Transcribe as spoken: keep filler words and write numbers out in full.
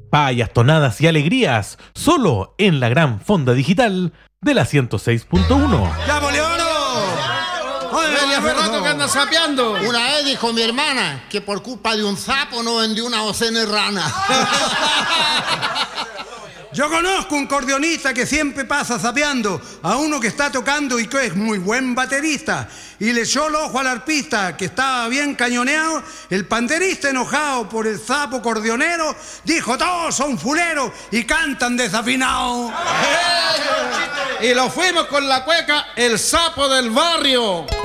Payas, tonadas y alegrías, solo en la gran fonda digital de la ciento seis punto uno. ¡Ya, Boleoro! ¡Oye, hace rato que andas sapeando! Una vez dijo mi hermana que por culpa de un sapo no vendió una docena de ranas. Yo conozco un cordionista que siempre pasa sapeando a uno que está tocando y que es muy buen baterista. Y le echó el ojo al arpista, que estaba bien cañoneado. El panderista, enojado por el sapo cordionero, dijo: todos son fuleros y cantan desafinados. Y lo fuimos con la cueca El Sapo del Barrio.